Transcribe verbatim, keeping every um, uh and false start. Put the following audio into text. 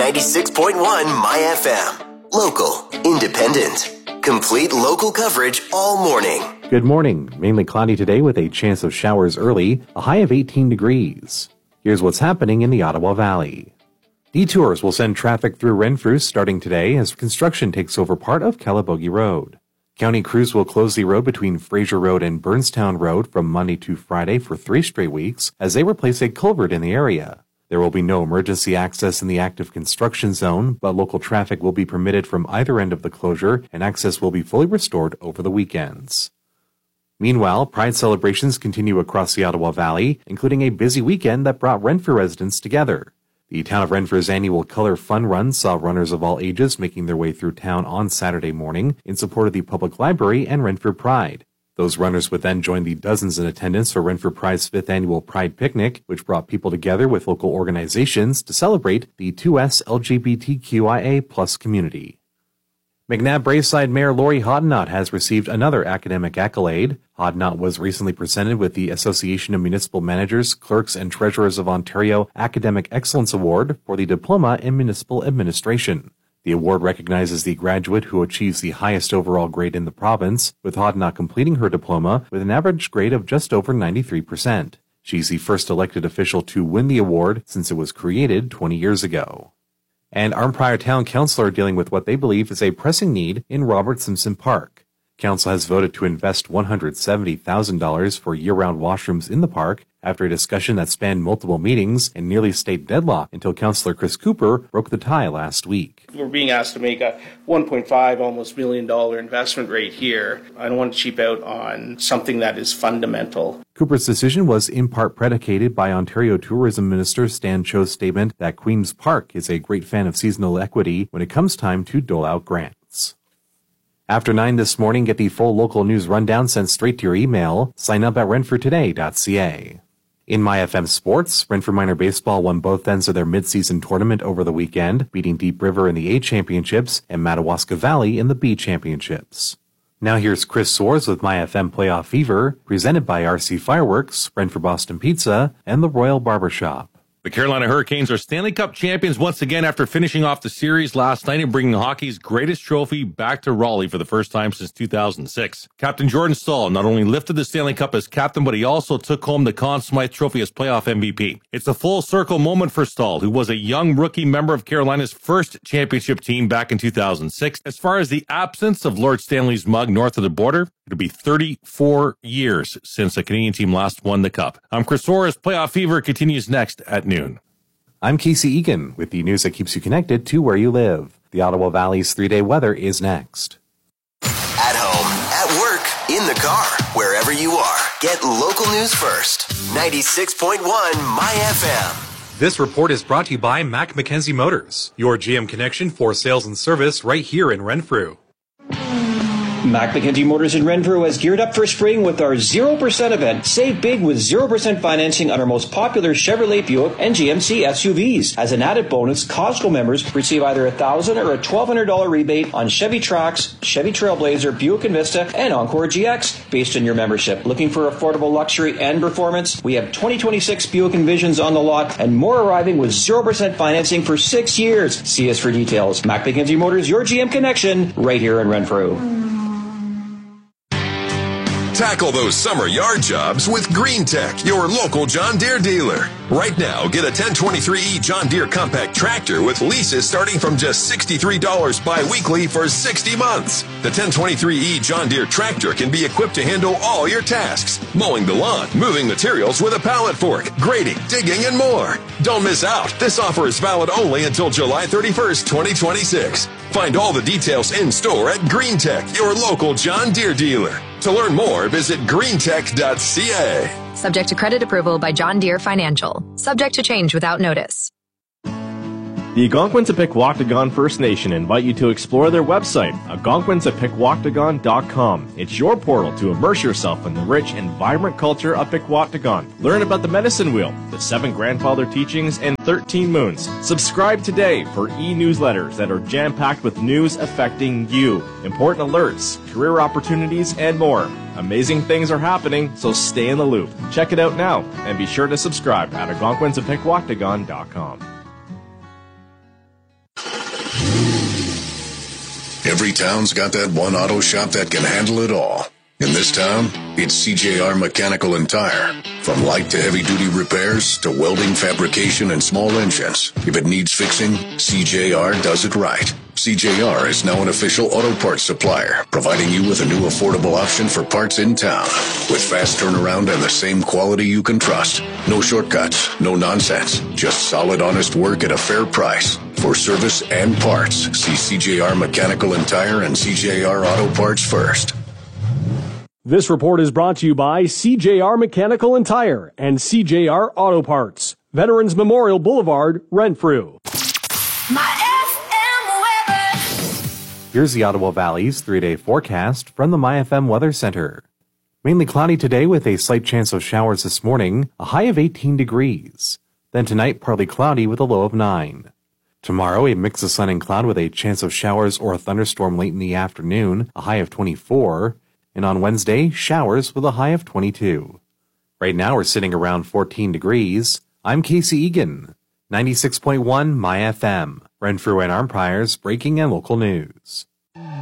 ninety-six point one My F M. Local, independent, complete local coverage all morning. Good morning. Mainly cloudy today with a chance of showers early, a high of eighteen degrees. Here's what's happening in the Ottawa Valley. Detours will send traffic through Renfrew starting today as construction takes over part of Calabogie Road. County crews will close the road between Fraser Road and Burnstown Road from Monday to Friday for three straight weeks as they replace a culvert in the area. There will be no emergency access in the active construction zone, but local traffic will be permitted from either end of the closure and access will be fully restored over the weekends. Meanwhile, Pride celebrations continue across the Ottawa Valley, including a busy weekend that brought Renfrew residents together. The Town of Renfrew's annual Color Fun Run saw runners of all ages making their way through town on Saturday morning in support of the Public Library and Renfrew Pride. Those runners would then join the dozens in attendance for Renfrew Pride's fifth annual Pride Picnic, which brought people together with local organizations to celebrate the two S L G B T Q I A plus community. McNabb Braeside Mayor Lori Hodnott has received another academic accolade. Hodnott was recently presented with the Association of Municipal Managers, Clerks, and Treasurers of Ontario Academic Excellence Award for the Diploma in Municipal Administration. The award recognizes the graduate who achieves the highest overall grade in the province, with Hodnott completing her diploma with an average grade of just over ninety-three percent. She's the first elected official to win the award since it was created twenty years ago. And Arnprior Town Council are dealing with what they believe is a pressing need in Robert Simpson Park. Council has voted to invest one hundred seventy thousand dollars for year-round washrooms in the park after a discussion that spanned multiple meetings and nearly stayed deadlocked until Councillor Chris Cooper broke the tie last week. We're being asked to make a one point five almost million dollar investment rate here. I don't want to cheap out on something that is fundamental. Cooper's decision was in part predicated by Ontario Tourism Minister Stan Cho's statement that Queen's Park is a great fan of seasonal equity when it comes time to dole out grants. After nine this morning, get the full local news rundown sent straight to your email. Sign up at renfrew today dot c a. In My F M Sports, Renfrew Minor Baseball won both ends of their mid-season tournament over the weekend, beating Deep River in the A Championships and Madawaska Valley in the B Championships. Now here's Chris Soares with My F M Playoff Fever, presented by R C Fireworks, Renfrew Boston Pizza, and the Royal Barbershop. The Carolina Hurricanes are Stanley Cup champions once again after finishing off the series last night and bringing hockey's greatest trophy back to Raleigh for the first time since two thousand six. Captain Jordan Staal not only lifted the Stanley Cup as captain, but he also took home the Conn Smythe Trophy as playoff M V P. It's a full circle moment for Staal, who was a young rookie member of Carolina's first championship team back in two thousand six. As far as the absence of Lord Stanley's mug north of the border, it'll be thirty-four years since the Canadian team last won the Cup. I'm Chris Soares. Playoff Fever continues next at noon. I'm Casey Egan with the news that keeps you connected to where you live. The Ottawa Valley's three-day weather is next. At home, at work, in the car, wherever you are, get local news first. ninety-six point one My F M. This report is brought to you by Mac McKenzie Motors, your G M connection for sales and service right here in Renfrew. Mac McKenzie Motors in Renfrew has geared up for spring with our zero percent event. Save big with zero percent financing on our most popular Chevrolet, Buick, and G M C S U Vs. As an added bonus, Costco members receive either a one thousand dollars or a twelve hundred dollars rebate on Chevy Trax, Chevy Trailblazer, Buick Envista, and Encore G X based on your membership. Looking for affordable luxury and performance? We have twenty twenty-six Buick Envisions on the lot and more arriving with zero percent financing for six years. See us for details. Mac McKenzie Motors, your G M connection, right here in Renfrew. Tackle those summer yard jobs with Green Tech, your local John Deere dealer. Right now, get a ten twenty-three E John Deere compact tractor with leases starting from just sixty-three dollars bi-weekly for sixty months. The ten twenty-three E John Deere tractor can be equipped to handle all your tasks. Mowing the lawn, moving materials with a pallet fork, grading, digging, and more. Don't miss out. This offer is valid only until July thirty-first, twenty twenty-six. Find all the details in store at Green Tech, your local John Deere dealer. To learn more, visit green tech dot c a. Subject to credit approval by John Deere Financial. Subject to change without notice. The Algonquins of Pikwaktagon First Nation invite you to explore their website, algonquins of pikwaktagon dot com. It's your portal to immerse yourself in the rich and vibrant culture of Pikwaktagon. Learn about the medicine wheel, the seven grandfather teachings, and thirteen moons. Subscribe today for e-newsletters that are jam-packed with news affecting you, important alerts, career opportunities, and more. Amazing things are happening, so stay in the loop. Check it out now, and be sure to subscribe at algonquins of pikwaktagon dot com. Every town's got that one auto shop that can handle it all. In this town, it's C J R Mechanical and Tire. From light to heavy duty repairs to welding, fabrication, and small engines. If it needs fixing, C J R does it right. C J R is now an official auto parts supplier, providing you with a new affordable option for parts in town. With fast turnaround and the same quality you can trust. No shortcuts, no nonsense. Just solid, honest work at a fair price. For service and parts, see C J R Mechanical and Tire and C J R Auto Parts first. This report is brought to you by C J R Mechanical and Tire and C J R Auto Parts. Veterans Memorial Boulevard, Renfrew. Here's the Ottawa Valley's three-day forecast from the MyFM Weather Center. Mainly cloudy today with a slight chance of showers this morning, a high of eighteen degrees. Then tonight, partly cloudy with a low of nine. Tomorrow, a mix of sun and cloud with a chance of showers or a thunderstorm late in the afternoon, a high of twenty-four. And on Wednesday, showers with a high of twenty-two. Right now, we're sitting around fourteen degrees. I'm Casey Egan, ninety-six point one MyFM, Renfrew and Armprior's breaking and local news.